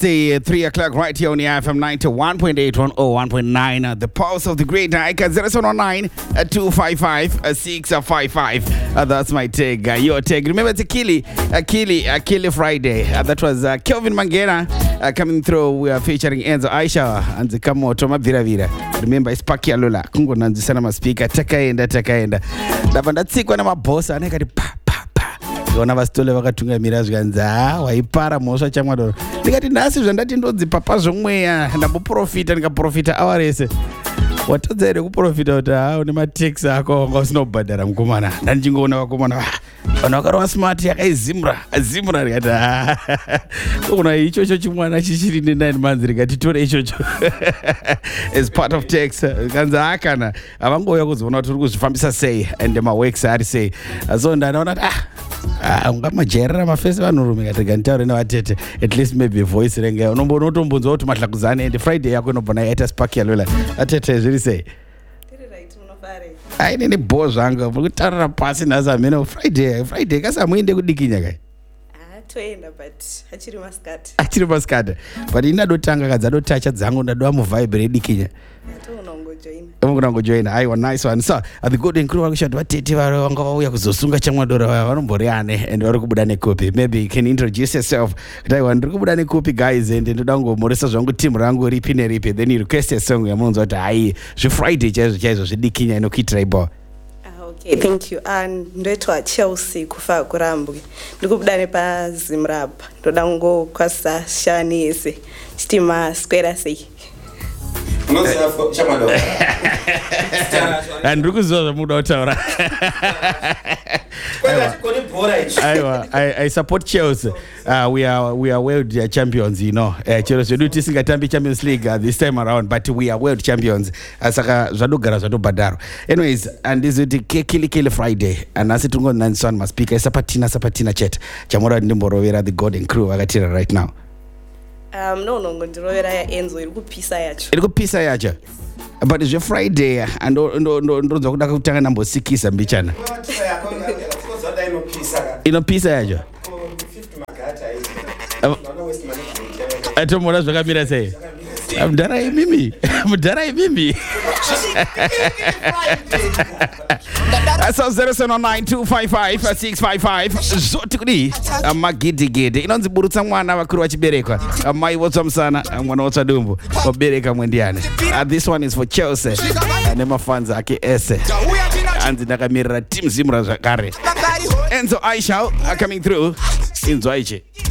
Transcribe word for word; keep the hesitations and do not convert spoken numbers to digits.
The three o'clock right here on the F M ninety-one point eight, one oh one point nine. Uh, the pulse of the great Ika zero seven zero nine two five five six five five. Uh, that's my tag. Uh, your tag. Remember, it's Akili, Akili, Akili Friday. Uh, that was uh, Kelvin Mangena uh, coming through. We are featuring Enzo Aisha and the Kamoto Mavira Vira. Remember, it's Paki Alula. Kungo Nanzisana speaker. Takaenda, Takaenda. Davandatsikwa na mabosa. Anekati pa. Vona vasitole vakatunga mira zvikanza waipara mhosva chamwadoro ndikati nhasi zvandati ndodzipapa zvomweya ndamboprofita ndikaprofita awa rese watadza here kuprofita kuti ha une mateksi ako wanga usinobhadhara mukomana ndandichingoona vakomana vanhu vakarova smart yakaizimura azimura rikati ha ona ichocho chimwana chichiri ne9 months rikatitore ichocho as part of tax kanza akana avangouya kuzoona kuti uri kuzvifambisa sei and maworks ari sei so ndanaona kuti ah Ah, ungamajairira mafesi vanhurume katika ntaure nevatete at least maybe voice renge unomboona utombunzwa kuti mahlakuzane and Friday yako inobva naita spark yalwela atete zviri sei tiri right munofare ai nene bo zvanga muri kutarira pasi nhasi amene Friday Friday kasamuende kudikinya kai toenda but achiri maskati achiri maskati but inadotanga kadzadotoucha dzangu ndadwa muvibe redikinya join I was nice one so the golden crew wakashati vatete vari vanga vauya kuzosunga chamwadoro vanomboriane and vari kubuda nekopi maybe you can introduce yourself kuti aiwa ndiri kubuda nekopi guys and ndoda kungomhoresa zvangu team rangu ripi neripi then you request a song yamunonzwa kuti hai zvifriday chaizvo chaizvo zvidikinya inokuitirai bo. Okay, thank you. And ndoitwa Chelsea kufa kurambwe. Ndikubuda nepaZimrapa. Ndoda ngokwasa shani ese. Chitima square sei. Unoziva chamadoro. And ndikuziva zvamuda kutaura. Aiwa, I, I support Chelsea. Uh, we are we are world champions, you know. Uh, Chelsea do tisingatambi Champions League uh, this time around, but we are world champions. Asaka zvadogara zvadobhadharo. Anyways, and this is the Kili Kili Friday. And as it tungo nanson ma speaker sapatina sapatina chat. Chamora ndimborovera the golden crew vakatira right now. Um no no ngondirovera ya Enzo iri kupisa yacho. Iri kupisa yacho. But it's your Friday and ndo ndo ndo kuda kutanga nambosikisa mbichana. Inopisa yacho. Atomora zvakamira sei? Mudhara imimi. Mudhara imimi. So zero seven nine two five five six five five zoti kudi magidi gidi inonzi burutsa mwana vakuru vachiberekwa mai votsva musana mwana votsva dumbu vabereka mwendiane. This one is for Chelsea ane mafans ake ese anzi ndakamirira team Zimura zvakare. Enzo Aisha coming through. Enzo Aisha.